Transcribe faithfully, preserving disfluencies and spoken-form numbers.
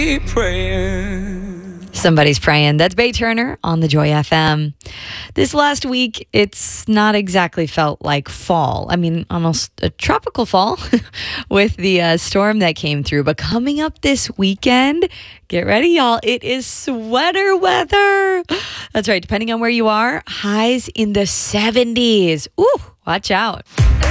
praying. Somebody's praying. That's Bay Turner on the Joy F M. This last week, it's not exactly felt like fall. I mean, almost a tropical fall with the uh, storm that came through. But coming up this weekend, get ready, y'all. It is sweater weather. That's right. Depending on where you are, highs in the seventies. Ooh, watch out.